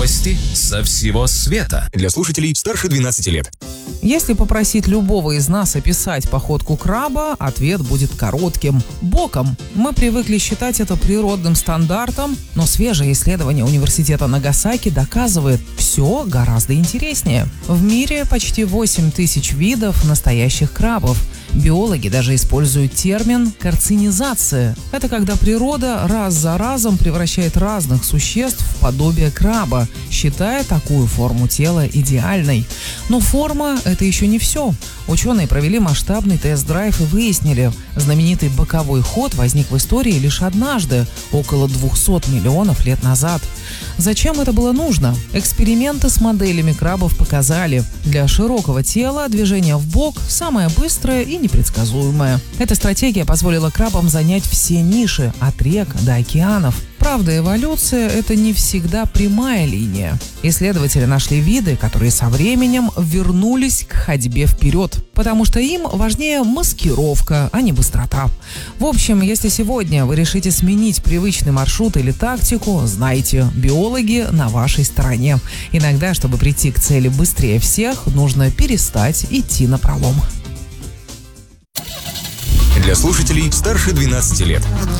Новости со всего света. Для слушателей старше 12 лет. Если попросить любого из нас описать походку краба, ответ будет коротким – боком. Мы привыкли считать это природным стандартом, но свежее исследование университета Нагасаки доказывает – все гораздо интереснее. В мире почти 8 тысяч видов настоящих крабов. Биологи даже используют термин «карцинизация». Это когда природа раз за разом превращает разных существ в подобие краба, считая такую форму тела идеальной. Но форма – это еще не все. Ученые провели масштабный тест-драйв и выяснили, знаменитый боковой ход возник в истории лишь однажды, около 200 миллионов лет назад. Зачем это было нужно? Эксперименты с моделями крабов показали, для широкого тела движение вбок самое быстрое и непредсказуемое. Эта стратегия позволила крабам занять все ниши, от рек до океанов. Правда, эволюция – это не всегда прямая линия. Исследователи нашли виды, которые со временем вернулись к ходьбе вперед, потому что им важнее маскировка, а не быстрота. В общем, если сегодня вы решите сменить привычный маршрут или тактику, знайте, биологи на вашей стороне. Иногда, чтобы прийти к цели быстрее всех, нужно перестать идти напролом. Для слушателей старше 12 лет.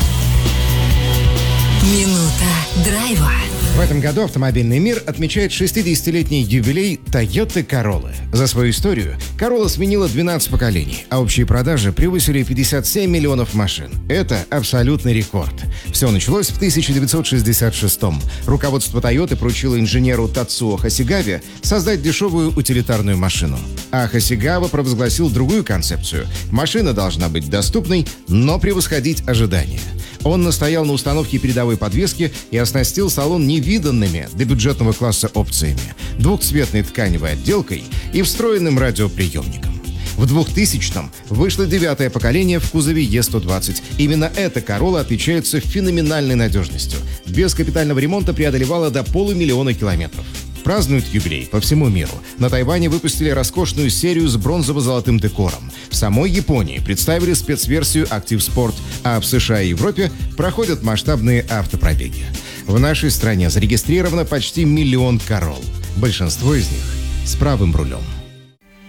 Минута драйва. В этом году автомобильный мир отмечает 60-летний юбилей Toyota Corolla. За свою историю Corolla сменила 12 поколений, а общие продажи превысили 57 миллионов машин. Это абсолютный рекорд. Все началось в 1966-м. Руководство Toyota поручило инженеру Тацуо Хасигаве создать дешевую утилитарную машину. А Хасигава провозгласил другую концепцию. Машина должна быть доступной, но превосходить ожидания. Он настоял на установке передовой подвески и оснастил салон невиданными для бюджетного класса опциями, двухцветной тканевой отделкой и встроенным радиоприемником. В 2000-м вышло 9-е поколение в кузове Е120. Именно эта Corolla отличается феноменальной надежностью. Без капитального ремонта преодолевала до 500 000 километров. Празднуют юбилей по всему миру. На Тайване выпустили роскошную серию с бронзово-золотым декором. В самой Японии представили спецверсию Active Sport, а в США и Европе проходят масштабные автопробеги. В нашей стране зарегистрировано почти 1 миллион Corolla. Большинство из них с правым рулем.